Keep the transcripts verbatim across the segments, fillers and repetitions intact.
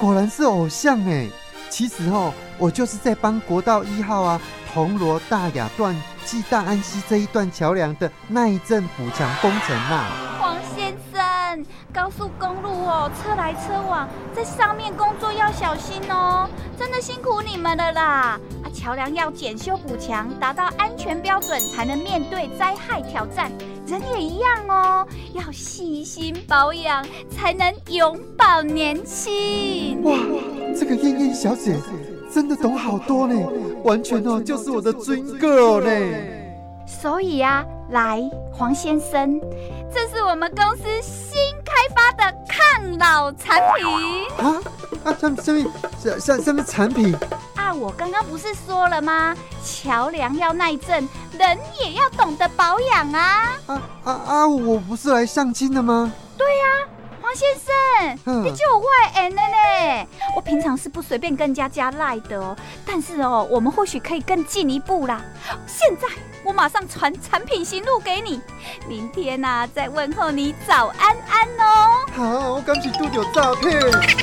果然是偶像哎！其实哦，我就是在帮国道一号啊，铜锣大雅段暨大安溪这一段桥梁的耐震补强工程啊。 黄先生，高速公路哦，车来车往，在上面工作要小心哦，真的辛苦你们了啦！啊，桥梁要检修补强，达到安全标准，才能面对灾害挑战。人也一样哦，要细心保养，才能永葆年轻。 哇，这个燕燕小姐真的懂好多呢，完全哦就是我的 dream girl 呢。 所以啊，来，黄先生，这是我们公司新开发的抗老产品啊啊！什么什么什什么产品啊？我刚刚不是说了吗？桥梁要耐震，人也要懂得保养啊！ 啊啊啊！我不是来相亲的吗？ 对呀、啊。黄先生，你就有外援了呢。我平常是不随便跟人家加赖的哦，但是哦，我们或许可以更进一步啦。现在我马上传产品型录给你，明天啊再问候你早安安哦。 好，我赶紧拄到诈骗。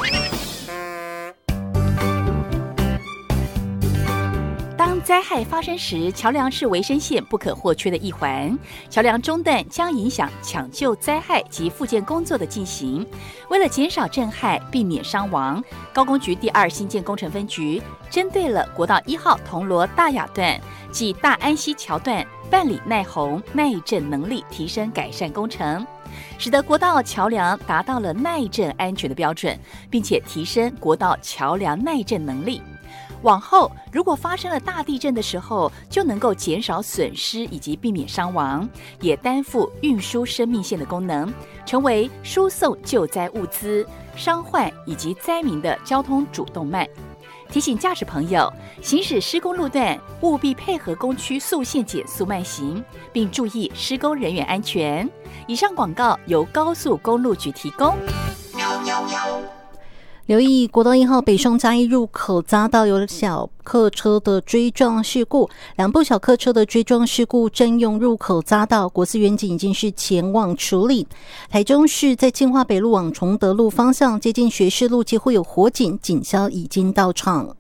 当灾害发生时，桥梁是维生线不可或缺的一环。桥梁中断将影响抢救灾害及复健工作的进行。为了减少震撼，避免伤亡，高工局第二新建工程分局针对了国道一号铜锣大雅段及大安溪桥段，办理耐洪、耐震能力提升改善工程，使得国道桥梁达到了耐震安全的标准，并且提升国道桥梁耐震能力。往后如果发生了大地震的时候，就能够减少损失以及避免伤亡，也担负运输生命线的功能，成为输送救灾物资、伤患以及灾民的交通主动脉。提醒驾驶朋友，行驶施工路段务必配合工区速限减速慢行，并注意施工人员安全。以上广告由高速公路局提供。 留意国道一号北上嘉义入口匝道有小客车的追撞事故，两部小客车的追撞事故征用入口匝道，国司远警已经是前往处理。台中市在建化北路往崇德路方向接近学士路，几乎有火警，警消已经到场。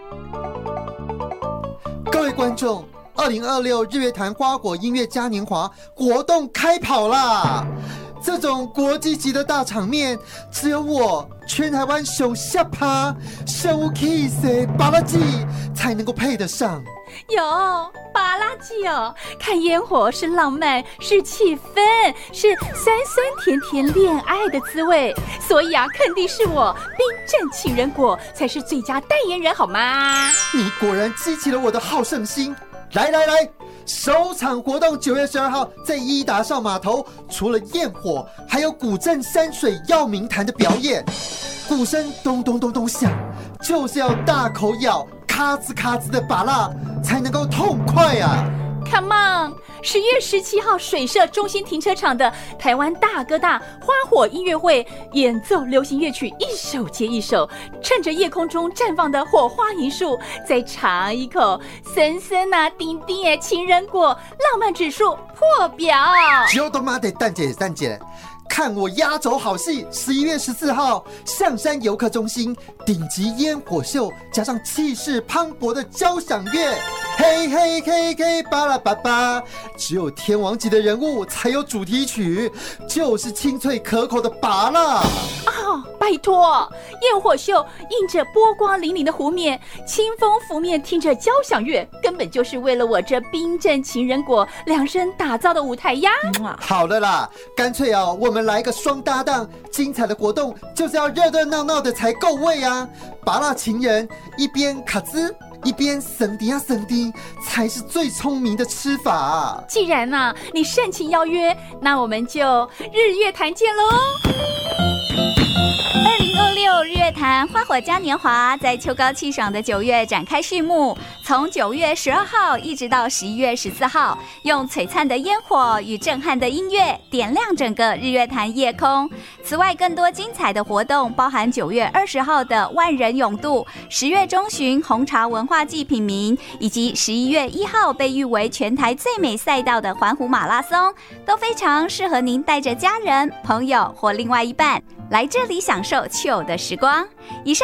各位观众，二零二六日月潭花火音乐嘉年华活动开跑啦！这种国际级的大场面，只有我全台湾熊下趴生物 kiss 巴拉吉才能够配得上。 有巴拉吉哦，看烟火是浪漫，是气氛，是酸酸甜甜恋爱的滋味。所以啊，肯定是我冰镇情人果才是最佳代言人，好吗？ 你果然激起了我的好胜心。来来来，首场活动九月十二号在伊达邵码头，除了焰火，还有古镇山水耀明潭的表演。鼓声咚咚咚咚响，就是要大口咬，咔吱咔吱的拔蜡，才能够痛快啊！ Come on！ 十月十七号水社中心停车场的台湾大哥大花火音乐会，演奏流行乐曲一首接一首，趁着夜空中绽放的火花银树，再尝一口森森啊丁丁的情人果，浪漫指数破表。 就他妈的蛋姐蛋姐！看我压轴好戏！十一月十四号，象山游客中心顶级烟火秀，加上气势磅礴的交响乐，嘿嘿嘿嘿巴拉巴巴，只有天王级的人物才有主题曲，就是清脆可口的拔蜡。 哦，拜托！焰火秀映着波光粼粼的湖面，清风拂面，听着交响乐，根本就是为了我这冰镇情人果量身打造的舞台呀！ 好了啦，干脆啊，我们来个双搭档，精彩的活动就是要热热闹闹的才够味啊！拔蜡情人一边卡兹一边省迪啊省迪，才是最聪明的吃法啊！ 既然啊你盛情邀约，那我们就日月潭见喽！ 二零二六日月潭花火嘉年华在秋高气爽的九月展开序幕，从九月十二号一直到十一月十四号，用璀璨的烟火与震撼的音乐点亮整个日月潭夜空。此外，更多精彩的活动包含九月二十号的万人泳渡，十月中旬红茶文化季品茗，以及十一月一号被誉为全台最美赛道的环湖马拉松，都非常适合您带着家人、朋友或另外一半来这里享受 chill 的时光。以上